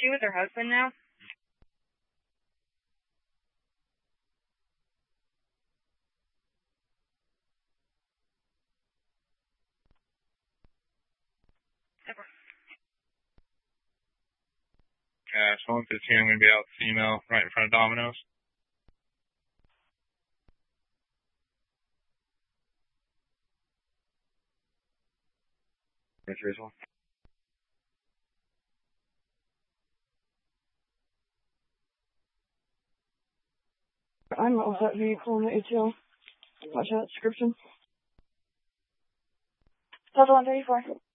she with her husband now? Cash, 115, I'm going to be out with female right in front of Domino's. Visual. I'm what was that vehicle in the ATL? Watch that description. Delta 134.